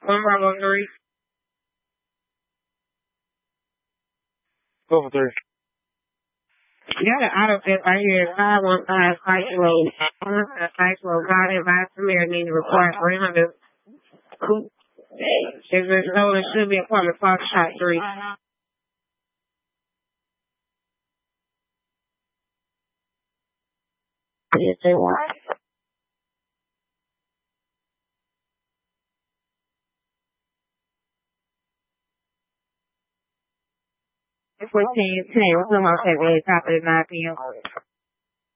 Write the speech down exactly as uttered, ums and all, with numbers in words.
One Bravo three. Go for three. Yeah, the auto fit right here. five one five Ice Road. Ice Road. God advised Premier need to report three hundred. If it's stolen, it should be apartment Foxtrot three. Yes, they want. fourteen ten. What's the most at the top of the nine P M?